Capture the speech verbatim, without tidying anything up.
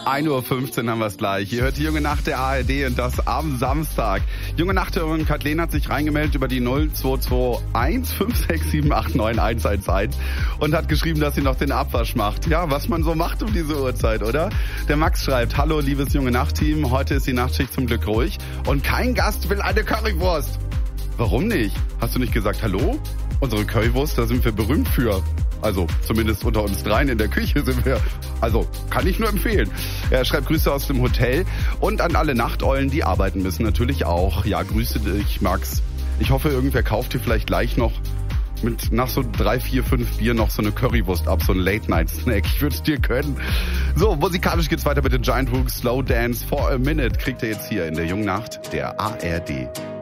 ein Uhr fünfzehn haben wir es gleich. Ihr hört die Junge Nacht der A R D und das am Samstag. Junge Nachthörerin Kathleen hat sich reingemeldet über die null zwei zwei eins fünf sechs sieben acht neun eins eins eins und hat geschrieben, dass sie noch den Abwasch macht. Ja, was man so macht um diese Uhrzeit, oder? Der Max schreibt, hallo liebes Junge Nacht-Team, heute ist die Nachtschicht zum Glück ruhig und kein Gast will eine Currywurst. Warum nicht? Hast du nicht gesagt hallo? Unsere Currywurst, da sind wir berühmt für. Also zumindest unter uns dreien in der Küche sind wir. Also kann ich nur empfehlen. Er schreibt Grüße aus dem Hotel und an alle Nachteulen, die arbeiten müssen natürlich auch. Ja, grüße dich, Max. Ich hoffe, irgendwer kauft dir vielleicht gleich noch mit nach so drei, vier, fünf Bier noch so eine Currywurst ab, so ein Late-Night-Snack. Ich würde es dir gönnen. So, musikalisch geht's weiter mit den Giant Rooks. Slow Dance for a Minute kriegt er jetzt hier in der Jungen Nacht der A R D.